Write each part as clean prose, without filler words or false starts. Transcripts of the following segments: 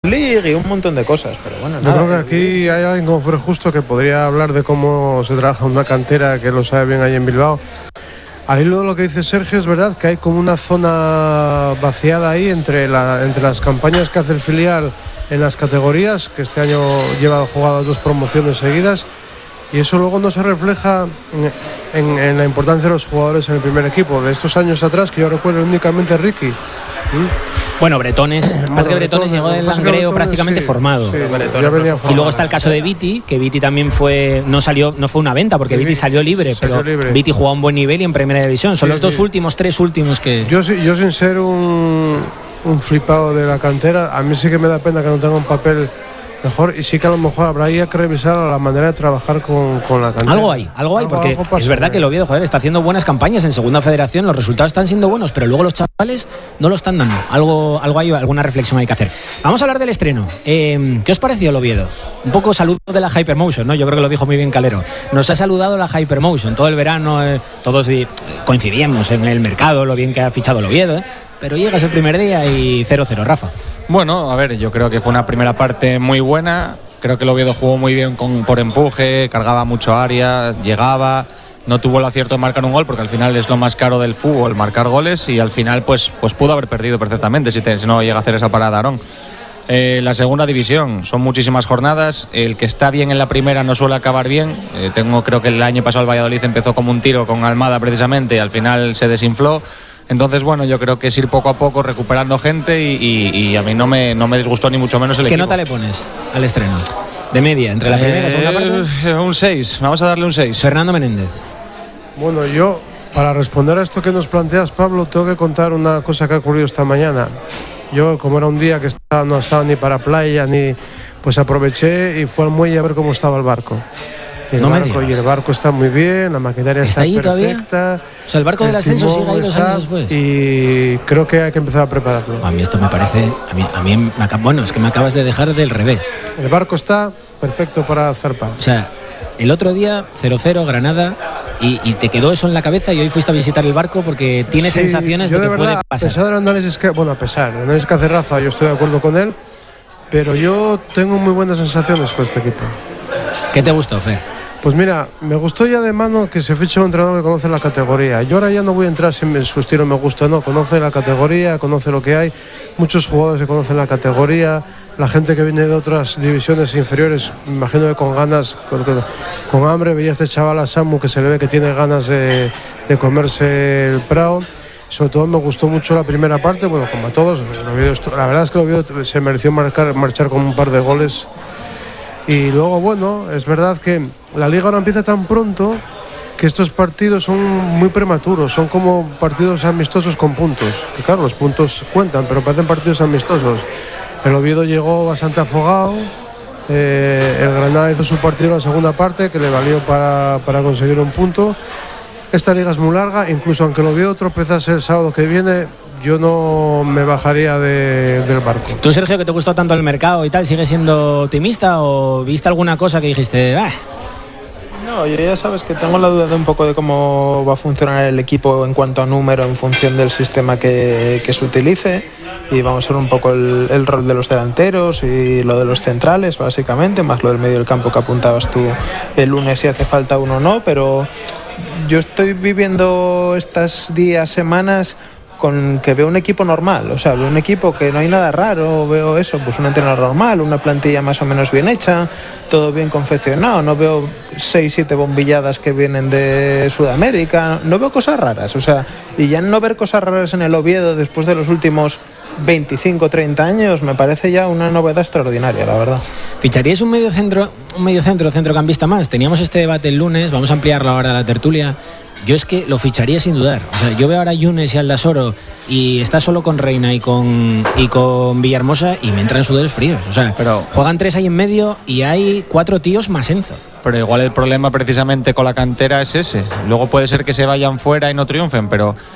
League y un montón de cosas, pero bueno, yo creo que aquí hay alguien como Fred Justo que podría hablar de cómo se trabaja una cantera, que lo sabe bien ahí en Bilbao. Al hilo de lo que dice Sergio, es verdad que hay como una zona vaciada ahí entre las campañas que hace el filial en las categorías, que este año lleva jugadas 2 promociones seguidas, y eso luego no se refleja en la importancia de los jugadores en el primer equipo. De estos años atrás, que yo recuerdo únicamente Ricky. Bueno, Bretones, pasa que Bretones llegó del Langreo prácticamente formado. Sí, y luego está el caso de Viti, que Viti también no fue una venta, porque Viti salió libre, pero Viti jugó a un buen nivel y en primera división. Son los 3 últimos que... Yo sin ser un flipado de la cantera, a mí sí que me da pena que no tenga un papel mejor, y sí que a lo mejor habrá que revisar la manera de trabajar con la cantera. Algo hay, porque es verdad que el Oviedo, está haciendo buenas campañas en segunda federación, los resultados están siendo buenos, pero luego los chavales no lo están dando. Algo hay, alguna reflexión hay que hacer. Vamos a hablar del estreno. ¿Qué os pareció el Oviedo? Un poco saludo de la Hypermotion, ¿no? Yo creo que lo dijo muy bien Calero. Nos ha saludado la Hypermotion todo el verano, todos coincidíamos en el mercado, lo bien que ha fichado el Oviedo, pero llegas el primer día y 0-0, Rafa. Bueno, a ver, yo creo que fue una primera parte muy buena. Creo que el Oviedo jugó muy bien por empuje, cargaba mucho área, llegaba, no tuvo el acierto de marcar un gol, porque al final es lo más caro del fútbol, marcar goles, y al final pues pudo haber perdido perfectamente si no llega a hacer esa parada Aarón. La segunda división, son muchísimas jornadas, el que está bien en la primera no suele acabar bien. Creo que el año pasado el Valladolid empezó como un tiro con Almada precisamente, y al final se desinfló. Entonces, bueno, yo creo que es ir poco a poco recuperando gente, y a mí no me disgustó ni mucho menos el equipo. ¿Qué nota le pones al estreno? De media, entre la primera y la segunda parte. Un 6, vamos a darle un 6. Fernando Menéndez. Bueno, yo, para responder a esto que nos planteas, Pablo, tengo que contar una cosa que ha ocurrido esta mañana. Yo, como era un día que no estaba ni para playa, pues aproveché y fui al muelle a ver cómo estaba el barco. Y el barco está muy bien, la maquinaria está ahí perfecta. Todavía? O sea, el barco del ascenso sigue ahí 2 años después. Y creo que hay que empezar a prepararlo. A mí esto me parece... Bueno, es que me acabas de dejar del revés. El barco está perfecto para zarpar. O sea, el otro día 0-0 Granada, y te quedó eso en la cabeza, y hoy fuiste a visitar el barco porque tienes sensaciones de que puede pasar. A pesar del análisis que hace Rafa, yo estoy de acuerdo con él, pero yo tengo muy buenas sensaciones con este equipo. ¿Qué te gustó, Fer? Pues mira, me gustó ya de mano que se fiche un entrenador que conoce la categoría. Yo ahora ya no voy a entrar si su estilo me gusta o no. Conoce la categoría, conoce lo que hay. Muchos jugadores que conocen la categoría. La gente que viene de otras divisiones inferiores, me imagino que con ganas, con hambre. Veía a este chaval, a Samu, que se le ve que tiene ganas de comerse el Prado. Sobre todo me gustó mucho la primera parte. Bueno, como a todos, la verdad es que el Oviedo se mereció marchar con un par de goles. Y luego, bueno, es verdad que la Liga ahora empieza tan pronto que estos partidos son muy prematuros, son como partidos amistosos con puntos. Y claro, los puntos cuentan, pero parecen partidos amistosos. El Oviedo llegó bastante afogado, el Granada hizo su partido en la segunda parte, que le valió para conseguir un punto. Esta liga es muy larga, incluso aunque el Oviedo tropezase el sábado que viene, yo no me bajaría del barco. Tú, Sergio, que te gustó tanto el mercado y tal, ¿sigues siendo optimista o viste alguna cosa que dijiste, No, yo ya sabes que tengo la duda de un poco de cómo va a funcionar el equipo en cuanto a número, en función del sistema que se utilice, y vamos a ver un poco el rol de los delanteros y lo de los centrales, básicamente, más lo del medio del campo que apuntabas tú el lunes, si hace falta uno o no, pero yo estoy viviendo estas semanas con que veo un equipo normal, o sea, veo un equipo que no hay nada raro, veo eso, pues un entrenador normal, una plantilla más o menos bien hecha, todo bien confeccionado, no veo 6-7 bombilladas que vienen de Sudamérica, no veo cosas raras, o sea, y ya no ver cosas raras en el Oviedo después de los últimos 25-30 años me parece ya una novedad extraordinaria, la verdad. ¿Ficharíais un centrocampista más? Teníamos este debate el lunes, vamos a ampliarlo ahora a la tertulia. Yo es que lo ficharía sin dudar. O sea, yo veo ahora a Yunes y Aldasoro y está solo con Reina y con Villahermosa y me entran sudores fríos. O sea, pero juegan 3 ahí en medio y hay 4 tíos más Enzo. Pero igual el problema precisamente con la cantera es ese. Luego puede ser que se vayan fuera y no triunfen, pero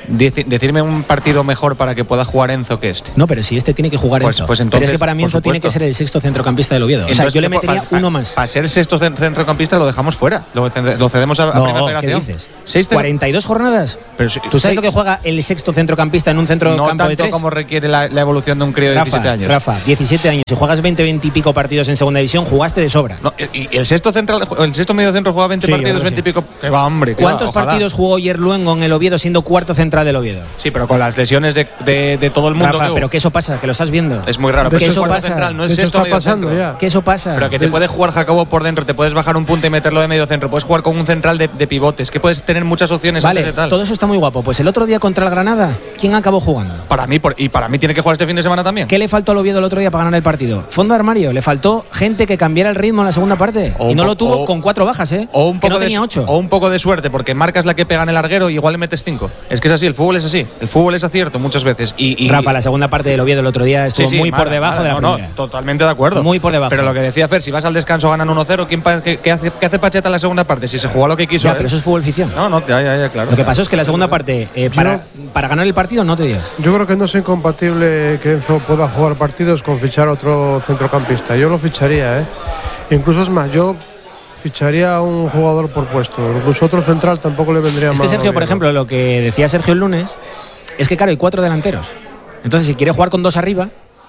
Decirme un partido mejor para que pueda jugar Enzo que este. No, pero si este tiene que jugar Enzo. Pues entonces, pero es que para mí Enzo tiene que ser el sexto centrocampista del Oviedo. O sea, yo le metería uno más. Para ser sexto centrocampista lo dejamos fuera. Lo cedemos a Primera Federación. ¿Qué dices? 42 jornadas. Pero ¿Tú sabes lo que juega el sexto centrocampista en un centro de campo de 3? No tanto como requiere la evolución de un crío de 17 años. Rafa, 17 años. Si juegas 20 y pico partidos en segunda división, jugaste de sobra. No, y el sexto medio centro juega 20 partidos, 20 y pico. Que va, hombre. ¿Cuántos partidos jugó Yerluengo en el Oviedo siendo cuarto central del Oviedo? Sí, pero con las lesiones de todo el mundo. Rafa, pero que eso pasa, que lo estás viendo. Es muy raro. Que eso pasa. Central, no es eso sexto está pasando centro. ya. Que eso pasa. Pero que te puede jugar Jacobo por dentro, te puedes bajar un punto y meterlo de medio centro, puedes jugar con un central de pivotes, que puedes tener muchas opciones. Vale, antes de tal. todo eso está muy guapo. Pues el otro día contra el Granada, ¿quién acabó jugando? Para mí tiene que jugar este fin de semana también. ¿Qué le faltó al Oviedo el otro día para ganar el partido? Fondo de armario. Le faltó gente que cambiara el ritmo en la segunda parte. Y no lo tuvo con 4 bajas, ¿eh? O un poco que no tenía 8. O un poco de suerte, porque marcas la que pega en el larguero y igual le metes 5. Es que es así, el fútbol es así. El fútbol es acierto muchas veces. Y Rafa, la segunda parte del Oviedo el otro día estuvo muy por debajo de la primera. No, totalmente de acuerdo. Muy por debajo. Pero lo que decía Fer, si vas al descanso ganan 1-0, ¿qué hace Pacheta en la segunda parte? Si se jugó lo que quiso. Ya, pero eso es fútbol ficción. Ya, claro. Lo que pasó es que la segunda parte, para ganar el partido, no te dio. Yo creo que no es incompatible que Enzo pueda jugar partidos con fichar a otro centrocampista. Yo lo ficharía, ¿eh? Incluso es más, yo ficharía a un jugador por puesto. Incluso otro central tampoco le vendría mal. Es que Sergio, por ejemplo, lo que decía Sergio el lunes, es que claro, hay 4 delanteros. Entonces, si quiere jugar con 2 arriba,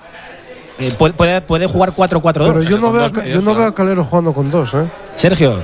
puede jugar 4-4-2. Pero yo no veo a Calero jugando con 2, ¿eh? Sergio.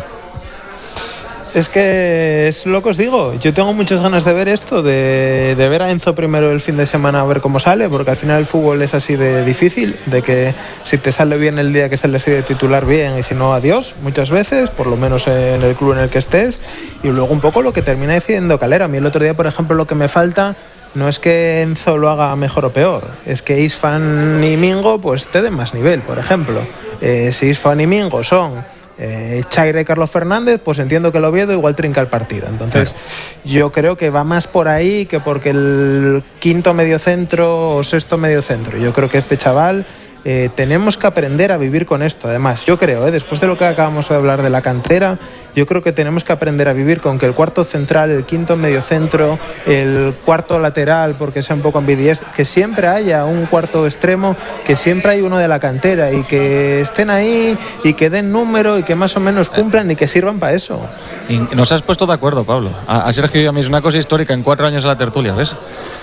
Es que es lo que os digo. Yo tengo muchas ganas de ver esto, de ver a Enzo primero el fin de semana a ver cómo sale, porque al final el fútbol es así de difícil, de que si te sale bien el día que se le sigue titular bien y si no, adiós, muchas veces, por lo menos en el club en el que estés. Y luego un poco lo que termina diciendo Calero. A mí el otro día, por ejemplo, lo que me falta no es que Enzo lo haga mejor o peor, es que Isfan y Mingo pues te den más nivel, por ejemplo. Si Isfan y Mingo son Chaire y Carlos Fernández, pues entiendo que el Oviedo igual trinca el partido. Entonces yo creo que va más por ahí que porque el quinto mediocentro o sexto mediocentro. Yo creo que este chaval tenemos que aprender a vivir con esto. Además, yo creo, después de lo que acabamos de hablar de la cantera, yo creo que tenemos que aprender a vivir con que el cuarto central, el quinto mediocentro, el cuarto lateral, porque sea un poco ambidiestro, que siempre haya un cuarto extremo, que siempre hay uno de la cantera y que estén ahí y que den número y que más o menos cumplan y que sirvan para eso. Y nos has puesto de acuerdo, Pablo. A Sergio y a mí es una cosa histórica en 4 años de la tertulia, ¿ves?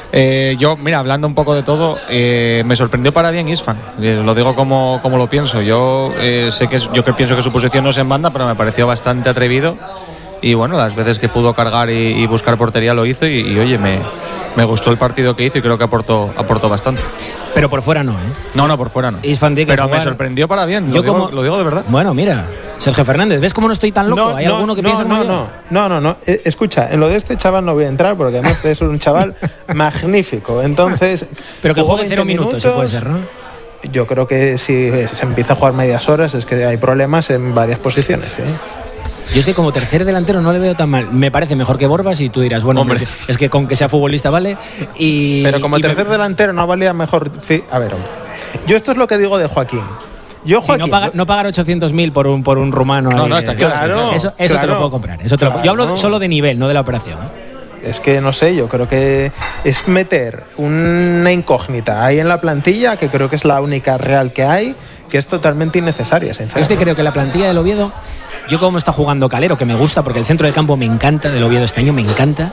Yo, mira, hablando un poco de todo, me sorprendió para bien Isfan. Lo digo como lo pienso. Yo pienso que su posición no es en banda, pero me pareció bastante atrevido. Y bueno, las veces que pudo cargar y buscar portería lo hizo. Y oye, me gustó el partido que hizo y creo que aportó bastante. Pero por fuera no, ¿eh? No, por fuera no. Isfan tiene que pero jugar. Me sorprendió para bien. Lo digo de verdad. Bueno, mira, Sergio Fernández, ¿ves cómo no estoy tan loco? ¿Hay alguno que piensa como yo? No. Escucha, en lo de este chaval no voy a entrar porque además es un chaval magnífico. Entonces, pero que juegue 0 minutos, si puede ser, ¿no? Yo creo que si se empieza a jugar medias horas es que hay problemas en varias posiciones, ¿eh? Yo es que como tercer delantero no le veo tan mal. Me parece mejor que Borbas y tú dirás, bueno, hombre, es que con que sea futbolista vale. Pero como tercer delantero no valía mejor. A ver, hombre. Yo esto es lo que digo de Joaquín. Joaquín, no pagar 800.000 por un rumano. No, está claro. Eso te lo puedo comprar. Yo hablo solo de nivel, no de la operación. Es que no sé, yo creo que es meter una incógnita ahí en la plantilla, que creo que es la única real que hay, que es totalmente innecesaria, sinceramente. Es que creo que la plantilla del Oviedo, yo como está jugando Calero, que me gusta porque el centro del campo me encanta, del Oviedo este año me encanta,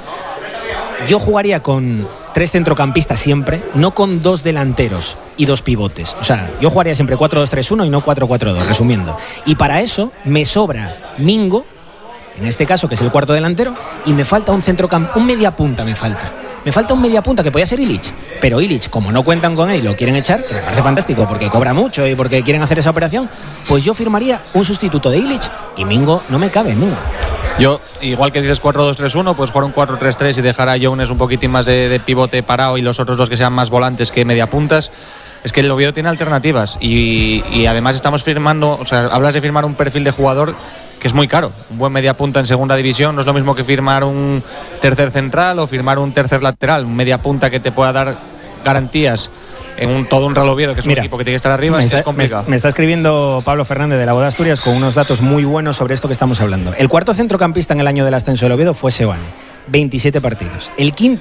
yo jugaría con 3 centrocampistas siempre, no con 2 delanteros y 2 pivotes. O sea, yo jugaría siempre 4-2-3-1 y no 4-4-2, resumiendo. Y para eso me sobra Mingo, en este caso, que es el cuarto delantero, y me falta un centrocampista, un mediapunta me falta. Me falta un mediapunta que podía ser Illich, pero Illich, como no cuentan con él y lo quieren echar, que me parece fantástico porque cobra mucho y porque quieren hacer esa operación, pues yo firmaría un sustituto de Illich y Mingo no me cabe, Mingo. Yo, igual que dices 4-2-3-1, pues jugar un 4-3-3 y dejar a Jones un poquitín más de pivote parado y los otros 2 que sean más volantes que mediapuntas. Es que el Oviedo tiene alternativas y además estamos firmando, o sea, hablas de firmar un perfil de jugador que es muy caro. Un buen mediapunta en segunda división no es lo mismo que firmar un tercer central o firmar un tercer lateral. Un mediapunta que te pueda dar garantías en todo un Real Oviedo, que es un equipo que tiene que estar arriba, es complicado. Me está escribiendo Pablo Fernández de la Voz de Asturias con unos datos muy buenos sobre esto que estamos hablando. El cuarto centrocampista en el año del ascenso del Oviedo fue Seoane, 27 partidos. El quinto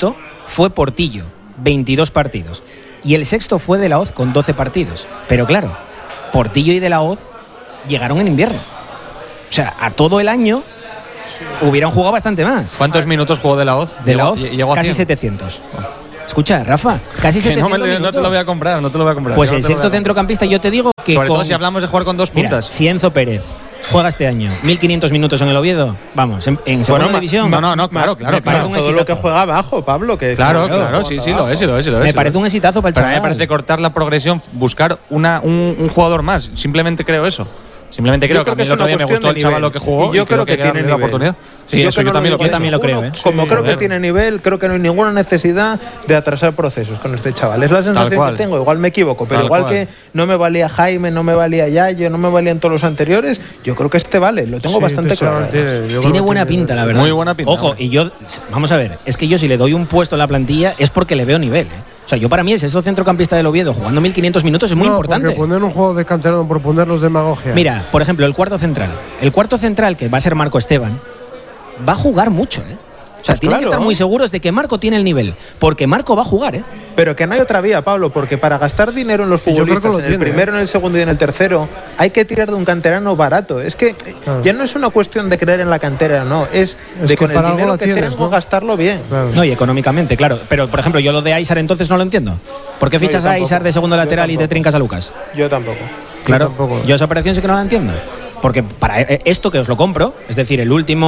fue Portillo, 22 partidos. Y el sexto fue De la Hoz con 12 partidos. Pero claro, Portillo y De la Hoz llegaron en invierno. O sea, a todo el año hubieran jugado bastante más. ¿Cuántos minutos jugó De la Hoz? De la Hoz, casi 700. Escucha, Rafa, casi 700 minutos. No te lo voy a comprar, no te lo voy a comprar. Pues el sexto centrocampista, yo te digo que sobre todo si hablamos de jugar con dos puntas. Mira, si Enzo Pérez juega este año 1.500 minutos en el Oviedo, vamos, en segunda división. No, claro. Me parece todo lo que juega abajo, Pablo. Que claro, sí, lo es. Me parece un exitazo para el chaval. Pero a mí me parece cortar la progresión, buscar un jugador más. Simplemente creo eso. Simplemente creo que a mí el otro día me gustó el chaval lo que jugó. Y yo creo que tiene la oportunidad. Sí, eso yo también lo creo. Como creo que tiene nivel, creo que no hay ninguna necesidad de atrasar procesos con este chaval. Es la sensación que tengo. Igual me equivoco, pero igual que no me valía Jaime, no me valía Yayo, no me valían todos los anteriores, yo creo que este vale. Lo tengo bastante claro. Tiene buena pinta, la verdad. Muy buena pinta. Ojo, y yo, vamos a ver, es que yo si le doy un puesto en la plantilla es porque le veo nivel, O sea, yo para mí el sexto centrocampista del Oviedo jugando 1.500 minutos es muy importante. Porque poner un juego de canterano por ponerlos demagogia. Mira, por ejemplo, el cuarto central. El cuarto central, que va a ser Marco Esteban, va a jugar mucho, O sea, pues tienen que estar muy seguros de que Marco tiene el nivel. Porque Marco va a jugar, Pero que no hay otra vía, Pablo, porque para gastar dinero en los futbolistas, en el primero, en el segundo y en el tercero, hay que tirar de un canterano barato. Es que ya no es una cuestión de creer en la cantera, no. Es de con el dinero que tengo gastarlo bien. Claro. No, y económicamente, claro. Pero, por ejemplo, yo lo de Aizar entonces no lo entiendo. ¿Por qué fichas a Aizar de segundo lateral y te trincas a Lucas? Yo tampoco. Claro, yo esa operación sí que no la entiendo. Porque para esto que os lo compro, es decir,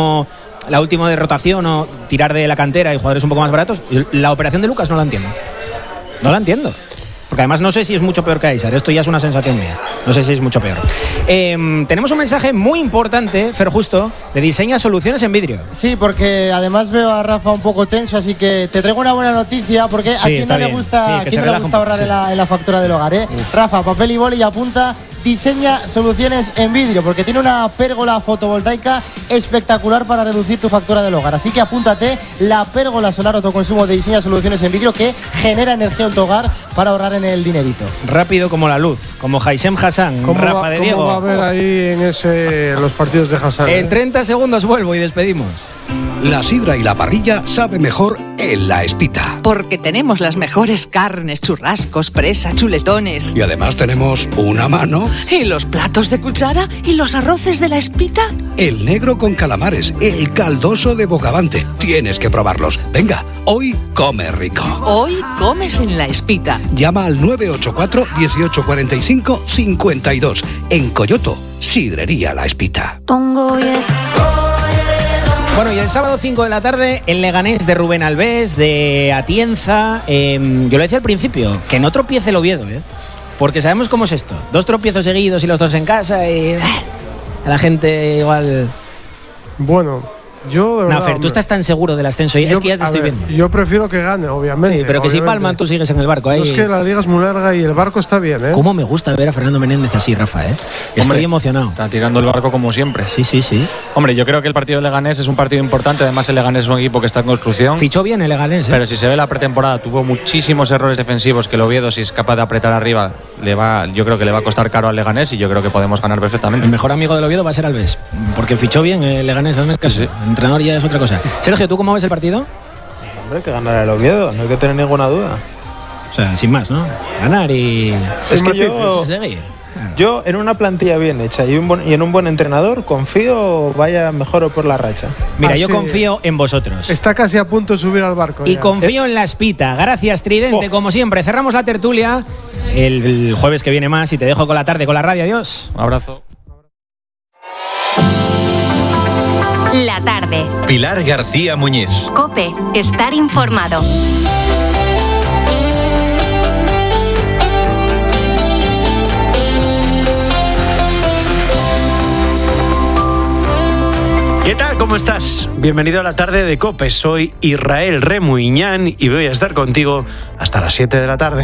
la última de rotación o tirar de la cantera y jugadores un poco más baratos, la operación de Lucas no la entiendo. No la entiendo. Porque además no sé si es mucho peor que Aizar. Esto ya es una sensación mía. No sé si es mucho peor. Tenemos un mensaje muy importante, Fer Justo, de Diseña Soluciones en Vidrio. Sí, porque además veo a Rafa un poco tenso, así que te traigo una buena noticia, porque a quien no le gusta, ahorrar en la factura del hogar, Rafa, papel y boli y apunta Diseña Soluciones en Vidrio, porque tiene una pérgola fotovoltaica espectacular para reducir tu factura del hogar. Así que apúntate, la pérgola solar autoconsumo de Diseña Soluciones en Vidrio, que genera energía en tu hogar para ahorrar en el dinerito. Rápido como la luz, como Haisem Hassan, Rafa de Diego. ¿Cómo va a haber ahí en los partidos de Hassan? En 30 segundos vuelvo y despedimos. La sidra y la parrilla sabe mejor en La Espita. Porque tenemos las mejores carnes, churrascos, presa, chuletones. Y además tenemos una mano. ¿Y los platos de cuchara? ¿Y los arroces de La Espita? El negro con calamares, el caldoso de Bogavante. Tienes que probarlos. Venga, hoy come rico. Hoy comes en La Espita. Llama al 984 1845 52. En Coyoto, Sidrería La Espita. Bueno, y el sábado 5 de la tarde, el Leganés de Rubén Alves, de Atienza. Yo lo decía al principio, que no tropiece el Oviedo, porque sabemos cómo es esto. 2 tropiezos seguidos y los 2 en casa y a la gente igual... Bueno, yo de verdad... No, Fer, tú estás tan seguro del ascenso, es que ya te estoy viendo. Yo prefiero que gane, obviamente. Sí, pero que si palman tú sigues en el barco. No, es que la liga es muy larga y el barco está bien, Cómo me gusta ver a Fernando Menéndez así, Rafa, Estoy emocionado. Está tirando el barco como siempre. Sí. Hombre, yo creo que el partido de Leganés es un partido importante. Además, el Leganés es un equipo que está en construcción. Fichó bien el Leganés, Pero si se ve la pretemporada, tuvo muchísimos errores defensivos que el Oviedo, si es capaz de apretar arriba, yo creo que le va a costar caro al Leganés y yo creo que podemos ganar perfectamente. El mejor amigo del Oviedo va a ser Alves, porque fichó bien el Leganés en el caso. Sí. El entrenador ya es otra cosa. Sergio, ¿tú cómo ves el partido? Hombre, que ganará el Oviedo, no hay que tener ninguna duda. O sea, sin más, ¿no? Ganar y... Es que yo en una plantilla bien hecha y en un buen entrenador confío vaya mejor o por la racha. Mira, yo confío en vosotros. Está casi a punto de subir al barco. Y confío en La Espita. Gracias, Tridente, como siempre. Cerramos la tertulia el jueves que viene más y te dejo con la tarde con la radio. Adiós. Un abrazo. La tarde. Pilar García Muñiz. COPE. Estar informado. ¿Qué tal? ¿Cómo estás? Bienvenido a la tarde de COPE. Soy Israel Remuiñán y voy a estar contigo hasta las 7 de la tarde.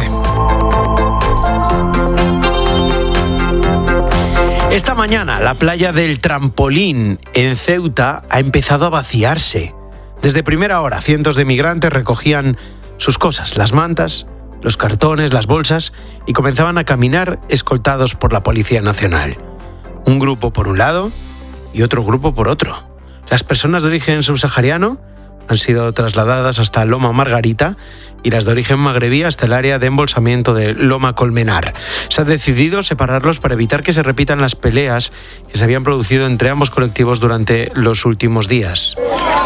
Esta mañana la playa del Trampolín en Ceuta ha empezado a vaciarse. Desde primera hora cientos de migrantes recogían sus cosas, las mantas, los cartones, las bolsas y comenzaban a caminar escoltados por la Policía Nacional. Un grupo por un lado y otro grupo por otro. Las personas de origen subsahariano han sido trasladadas hasta Loma Margarita y las de origen magrebí hasta el área de embolsamiento de Loma Colmenar. Se ha decidido separarlos para evitar que se repitan las peleas que se habían producido entre ambos colectivos durante los últimos días.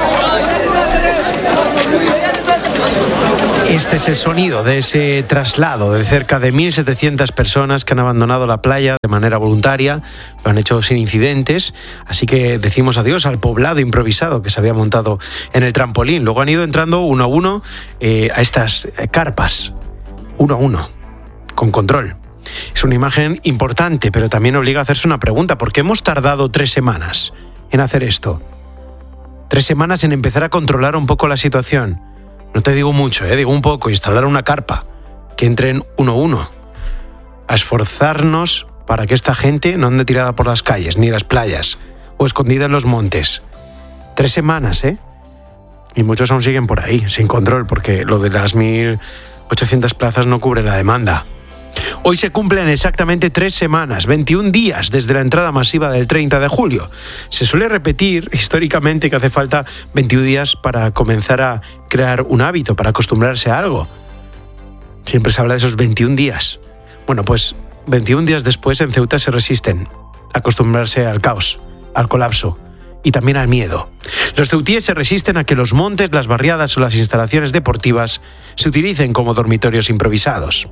Este es el sonido de ese traslado de cerca de 1.700 personas que han abandonado la playa de manera voluntaria, lo han hecho sin incidentes, así que decimos adiós al poblado improvisado que se había montado en el trampolín. Luego han ido entrando uno a uno a estas carpas, uno a uno, con control. Es una imagen importante, pero también obliga a hacerse una pregunta. ¿Por qué hemos tardado 3 semanas en hacer esto? 3 semanas en empezar a controlar un poco la situación. No te digo mucho, digo un poco, instalar una carpa, que entren uno a uno, a esforzarnos para que esta gente no ande tirada por las calles, ni las playas, o escondida en los montes. 3 semanas, y muchos aún siguen por ahí, sin control, porque lo de las 1.800 plazas no cubre la demanda. Hoy se cumplen exactamente 3 semanas, 21 días desde la entrada masiva del 30 de julio. Se suele repetir históricamente que hace falta 21 días para comenzar a crear un hábito, para acostumbrarse a algo. Siempre se habla de esos 21 días. Bueno, pues 21 días después en Ceuta se resisten a acostumbrarse al caos, al colapso y también al miedo. Los ceutíes se resisten a que los montes, las barriadas o las instalaciones deportivas se utilicen como dormitorios improvisados,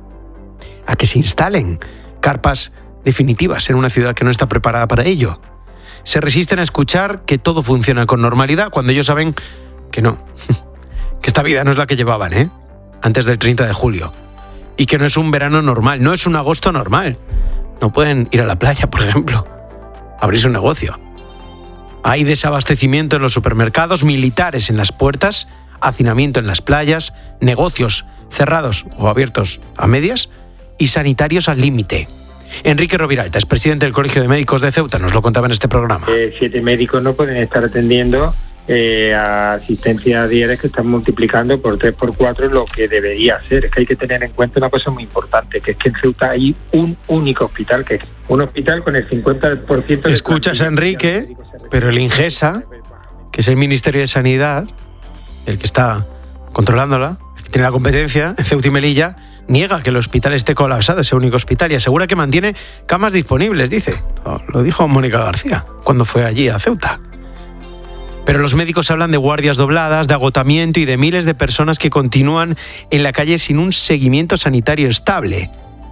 a que se instalen carpas definitivas en una ciudad que no está preparada para ello. Se resisten a escuchar que todo funciona con normalidad cuando ellos saben que no, que esta vida no es la que llevaban, antes del 30 de julio, y que no es un verano normal, no es un agosto normal. No pueden ir a la playa, por ejemplo, abrirse un negocio. Hay desabastecimiento en los supermercados, militares en las puertas, hacinamiento en las playas, negocios cerrados o abiertos a medias y sanitarios al límite. Enrique Roviralta es presidente del Colegio de Médicos de Ceuta, nos lo contaba en este programa. 7 médicos no pueden estar atendiendo a asistencias diarias que están multiplicando por 3, por 4 lo que debería ser. Es que hay que tener en cuenta una cosa muy importante, que es que en Ceuta hay un único hospital, que es un hospital con el 50% de... Escuchas a Enrique, pero el Ingesa, que es el Ministerio de Sanidad, el que está controlándola, el que tiene la competencia en Ceuta y Melilla, niega que el hospital esté colapsado, ese único hospital, y asegura que mantiene camas disponibles, dice. Lo dijo Mónica García cuando fue allí a Ceuta. Pero los médicos hablan de guardias dobladas, de agotamiento y de miles de personas que continúan en la calle sin un seguimiento sanitario estable.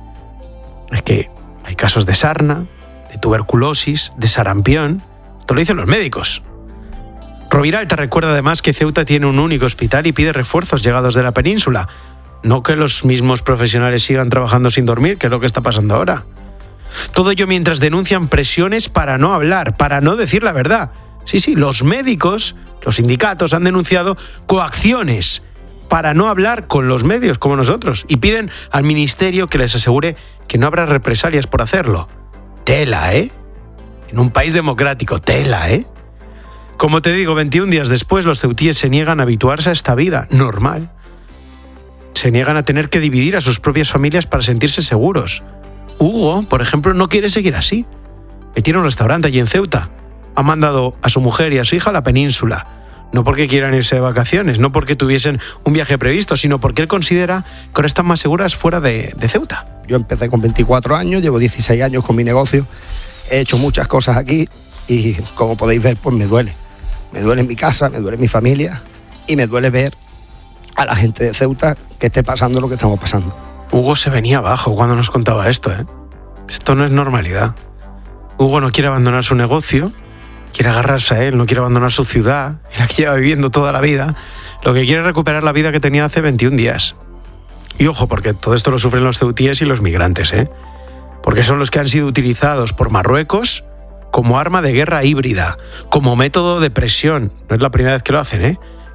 Es que hay casos de sarna, de tuberculosis, de sarampión. Esto lo dicen los médicos. Roviralta recuerda además que Ceuta tiene un único hospital y pide refuerzos llegados de la península. No que los mismos profesionales sigan trabajando sin dormir, que es lo que está pasando ahora. Todo ello mientras denuncian presiones para no hablar, para no decir la verdad. Sí, los médicos, los sindicatos han denunciado coacciones para no hablar con los medios como nosotros y piden al ministerio que les asegure que no habrá represalias por hacerlo. Tela, En un país democrático, tela, Como te digo, 21 días después los ceutíes se niegan a habituarse a esta vida normal. Se niegan a tener que dividir a sus propias familias para sentirse seguros. Hugo, por ejemplo, no quiere seguir así. Él tiene un restaurante allí en Ceuta. Ha mandado a su mujer y a su hija a la península. No porque quieran irse de vacaciones, no porque tuviesen un viaje previsto, sino porque él considera que ahora están más seguras fuera de Ceuta. Yo empecé con 24 años, llevo 16 años con mi negocio. He hecho muchas cosas aquí y, como podéis ver, pues me duele. Me duele en mi casa, me duele en mi familia y me duele ver a la gente de Ceuta que esté pasando lo que estamos pasando. Hugo se venía abajo cuando nos contaba esto, Esto no es normalidad. Hugo no quiere abandonar su negocio, quiere agarrarse a él, no quiere abandonar su ciudad, la que lleva viviendo toda la vida. Lo que quiere es recuperar la vida que tenía hace 21 días. Y ojo, porque todo esto lo sufren los ceutíes y los migrantes, Porque son los que han sido utilizados por Marruecos como arma de guerra híbrida, como método de presión. No es la primera vez que lo hacen,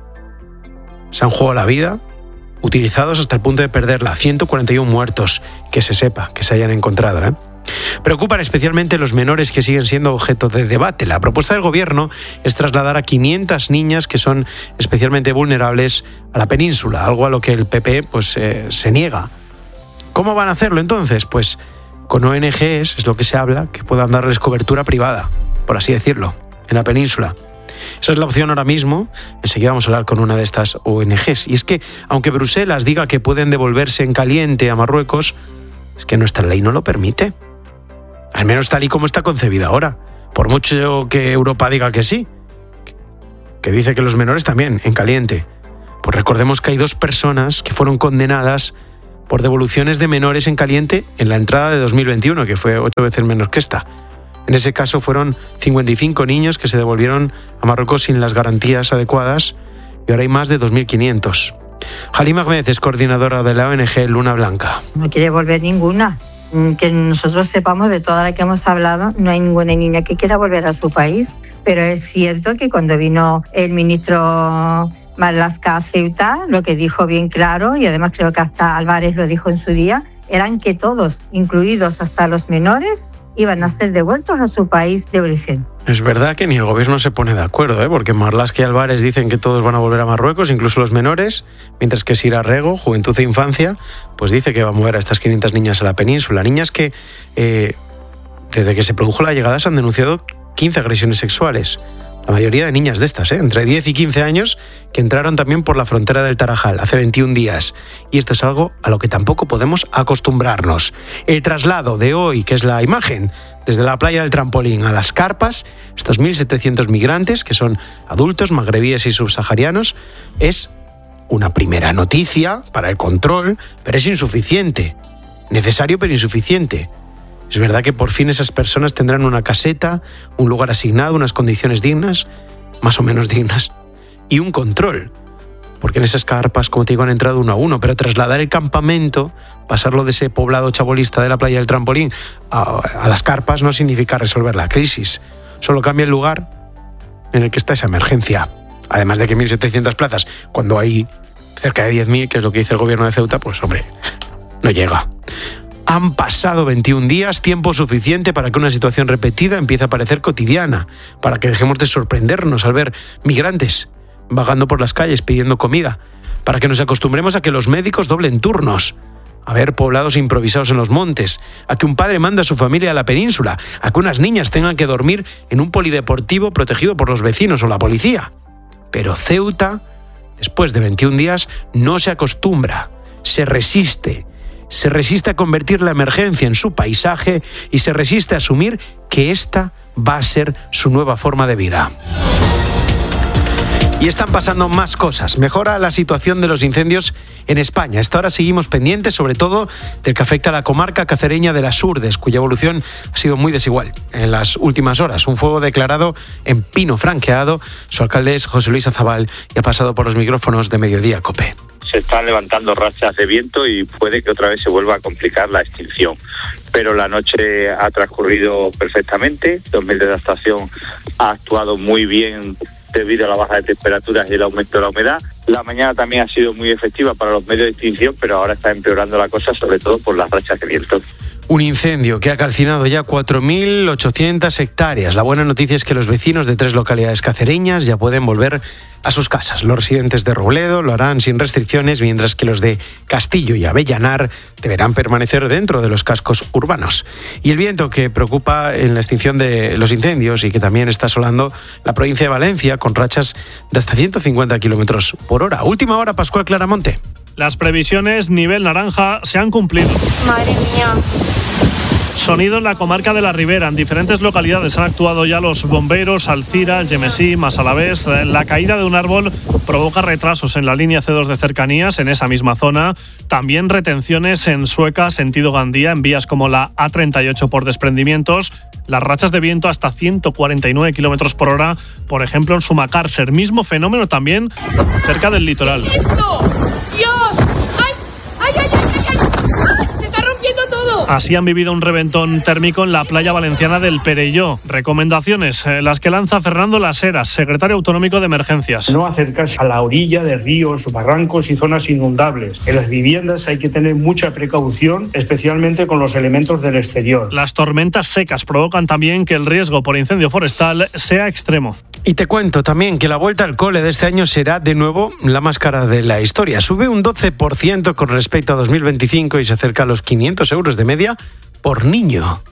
Se han jugado la vida, utilizados hasta el punto de perderla. 141 muertos, que se sepa, que se hayan encontrado, Preocupan especialmente los menores que siguen siendo objeto de debate. La propuesta del gobierno es trasladar a 500 niñas que son especialmente vulnerables a la península, algo a lo que el PP se niega. ¿Cómo van a hacerlo entonces? Pues con ONGs, es lo que se habla, que puedan darles cobertura privada, por así decirlo, en la península. Esa es la opción ahora mismo. Enseguida vamos a hablar con una de estas ONGs. Y es que, aunque Bruselas diga que pueden devolverse en caliente a Marruecos, es que nuestra ley no lo permite. Al menos tal y como está concebida ahora. Por mucho que Europa diga que sí, que dice que los menores también, en caliente. Pues recordemos que hay 2 personas que fueron condenadas por devoluciones de menores en caliente en la entrada de 2021, que fue 8 veces menos que esta. En ese caso fueron 55 niños que se devolvieron a Marruecos sin las garantías adecuadas y ahora hay más de 2.500. Halima Ahmed es coordinadora de la ONG Luna Blanca. No quiere volver ninguna. Que nosotros sepamos, de toda la que hemos hablado, no hay ninguna niña que quiera volver a su país. Pero es cierto que cuando vino el ministro Marlaska a Ceuta, lo que dijo bien claro, y además creo que hasta Álvarez lo dijo en su día, eran que todos, incluidos hasta los menores, iban a ser devueltos a su país de origen. Es verdad que ni el gobierno se pone de acuerdo, porque Marlaska y Álvarez dicen que todos van a volver a Marruecos, incluso los menores, mientras que Sira Rego, Juventud e Infancia, pues dice que va a mover a estas 500 niñas a la península. Niñas que, desde que se produjo la llegada, se han denunciado 15 agresiones sexuales. La mayoría de niñas de estas, entre 10 y 15 años, que entraron también por la frontera del Tarajal hace 21 días. Y esto es algo a lo que tampoco podemos acostumbrarnos. El traslado de hoy, que es la imagen, desde la playa del Trampolín a las carpas, estos 1.700 migrantes, que son adultos, magrebíes y subsaharianos, es una primera noticia para el control, pero es insuficiente. Necesario, pero insuficiente. Es verdad que por fin esas personas tendrán una caseta, un lugar asignado, unas condiciones dignas, más o menos dignas, y un control. Porque en esas carpas, como te digo, han entrado 1 a 1, pero trasladar el campamento, pasarlo de ese poblado chabolista de la playa del Trampolín a las carpas, no significa resolver la crisis. Solo cambia el lugar en el que está esa emergencia. Además de que 1.700 plazas, cuando hay cerca de 10.000, que es lo que dice el gobierno de Ceuta, pues hombre, no llega. Han pasado 21 días, tiempo suficiente para que una situación repetida empiece a parecer cotidiana, para que dejemos de sorprendernos al ver migrantes vagando por las calles pidiendo comida, para que nos acostumbremos a que los médicos doblen turnos, a ver poblados improvisados en los montes, a que un padre manda a su familia a la península, a que unas niñas tengan que dormir en un polideportivo protegido por los vecinos o la policía. Pero Ceuta, después de 21 días, no se acostumbra, se resiste a convertir la emergencia en su paisaje y se resiste a asumir que esta va a ser su nueva forma de vida. Y están pasando más cosas. Mejora la situación de los incendios en España. Hasta ahora seguimos pendientes, sobre todo del que afecta a la comarca cacereña de las Urdes, cuya evolución ha sido muy desigual en las últimas horas. Un fuego declarado en Pino Franqueado. Su alcalde es José Luis Azabal y ha pasado por los micrófonos de Mediodía COPE. Se están levantando rachas de viento y puede que otra vez se vuelva a complicar la extinción. Pero la noche ha transcurrido perfectamente. Los medios de adaptación ha actuado muy bien debido a la baja de temperaturas y el aumento de la humedad. La mañana también ha sido muy efectiva para los medios de extinción, pero ahora está empeorando la cosa, sobre todo por las rachas de viento. Un incendio que ha calcinado ya 4.800 hectáreas. La buena noticia es que los vecinos de 3 localidades cacereñas ya pueden volver a sus casas. Los residentes de Robledo lo harán sin restricciones, mientras que los de Castillo y Avellanar deberán permanecer dentro de los cascos urbanos. Y el viento que preocupa en la extinción de los incendios y que también está asolando la provincia de Valencia con rachas de hasta 150 kilómetros por hora. Última hora, Pascual Claramonte. Las previsiones nivel naranja se han cumplido. Madre mía. Sonido en la comarca de la Ribera. En diferentes localidades han actuado ya los bomberos, Alcira, Algemesí, Masalavés. La caída de un árbol provoca retrasos en la línea C2 de cercanías en esa misma zona. También retenciones en Sueca, sentido Gandía, en vías como la A38 por desprendimientos. Las rachas de viento hasta 149 kilómetros por hora, por ejemplo en Sumacárcer. Mismo fenómeno también cerca del litoral. ¡Dios! ¡Ay! ¡Se está rompiendo todo! Así han vivido un reventón térmico en la playa valenciana del Perelló. Recomendaciones, las que lanza Fernando Las Heras, secretario autonómico de emergencias. No acercarse a la orilla de ríos, barrancos y zonas inundables. En las viviendas hay que tener mucha precaución, especialmente con los elementos del exterior. Las tormentas secas provocan también que el riesgo por incendio forestal sea extremo. Y te cuento también que la vuelta al cole de este año será de nuevo la más cara de la historia. Sube un 12% con respecto a 2025 y se acerca a los 500 euros de media por niño.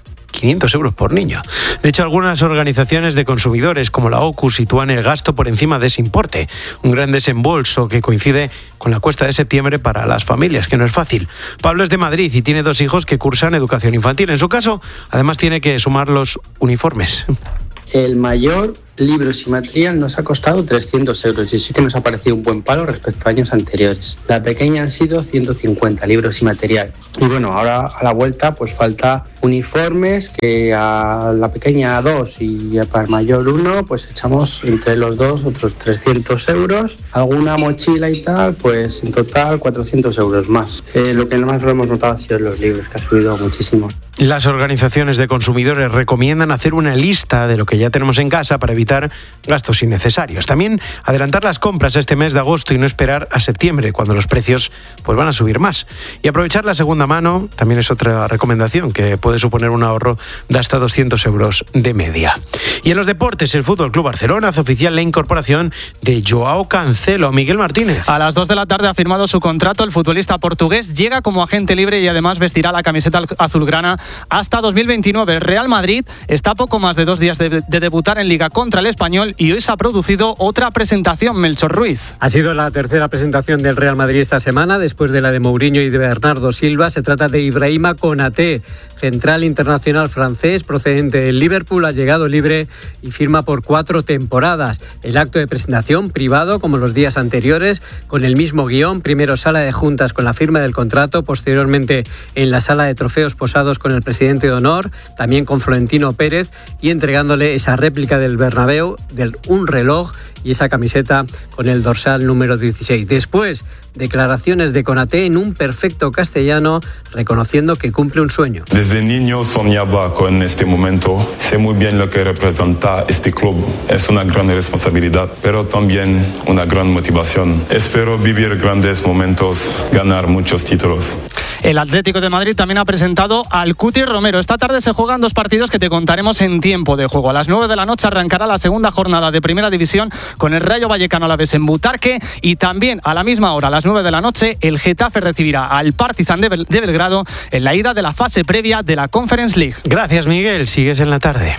500 euros por niño. De hecho, algunas organizaciones de consumidores como la OCU sitúan el gasto por encima de ese importe. Un gran desembolso que coincide con la cuesta de septiembre para las familias, que no es fácil. Pablo es de Madrid y tiene 2 hijos que cursan educación infantil. En su caso, además tiene que sumar los uniformes. El mayor, libros y material, nos ha costado 300 euros y sí que nos ha parecido un buen palo respecto a años anteriores. La pequeña han sido 150 libros y material. Y bueno, ahora a la vuelta pues falta uniformes, que a la pequeña 2 y para el mayor 1 pues echamos entre los dos otros 300 euros. Alguna mochila y tal, pues en total 400 euros más. Lo que más lo hemos notado ha sido los libros, que ha subido muchísimo. Las organizaciones de consumidores recomiendan hacer una lista de lo que ya tenemos en casa para evitar gastos innecesarios. También adelantar las compras este mes de agosto y no esperar a septiembre, cuando los precios pues van a subir más. Y aprovechar la segunda mano también es otra recomendación que puede suponer un ahorro de hasta 200 euros de media. Y en los deportes, el Fútbol Club Barcelona hace oficial la incorporación de Joao Cancelo. Miguel Martínez. A las 2 de la tarde ha firmado su contrato. El futbolista portugués llega como agente libre y además vestirá la camiseta azulgrana hasta 2029. El Real Madrid está a poco más de 2 días de debutar en Liga contra el Español y hoy se ha producido otra presentación. Melchor Ruiz. Ha sido la tercera presentación del Real Madrid esta semana, después de la de Mourinho y de Bernardo Silva. Se trata de Ibrahima Konaté, central internacional francés procedente del Liverpool. Ha llegado libre y firma por 4 temporadas. El acto de presentación, privado como los días anteriores, con el mismo guión. Primero sala de juntas con la firma del contrato, posteriormente en la sala de trofeos posados con el presidente de honor, también con Florentino Pérez, y entregándole esa réplica del Bernabéu, un reloj y esa camiseta con el dorsal número 16. Después, declaraciones de Konaté en un perfecto castellano, reconociendo que cumple un sueño. Desde niño soñaba con este momento. Sé muy bien lo que representa este club. Es una gran responsabilidad, pero también una gran motivación. Espero vivir grandes momentos, ganar muchos títulos. El Atlético de Madrid también ha presentado al Cuti Romero. Esta tarde se juegan 2 partidos que te contaremos en tiempo de juego. A las 9 de la noche arrancará la segunda jornada de Primera División con el Rayo Vallecano Alavés en Butarque, y también a la misma hora, a las 9 de la noche, el Getafe recibirá al Partizan de Belgrado en la ida de la fase previa de la Conference League. Gracias, Miguel. Sigues en la tarde.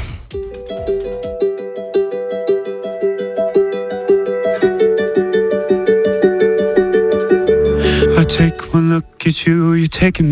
I take one look at you, you're taking me